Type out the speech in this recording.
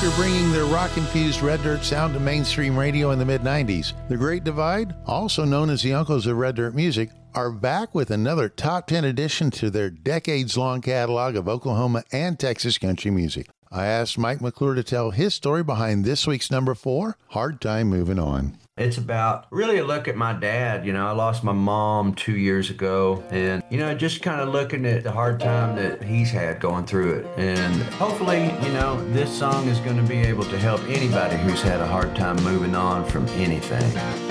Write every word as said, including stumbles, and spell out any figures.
After bringing their rock-infused Red Dirt sound to mainstream radio in the mid nineties, The Great Divide, also known as the Uncles of Red Dirt Music, are back with another top ten addition to their decades-long catalog of Oklahoma and Texas country music. I asked Mike McClure to tell his story behind this week's number four, Hard Time Moving On. It's about really a look at my dad. You know, I lost my mom two years ago, and, you know, just kind of looking at the hard time that he's had going through it. And hopefully, you know, this song is going to be able to help anybody who's had a hard time moving on from anything.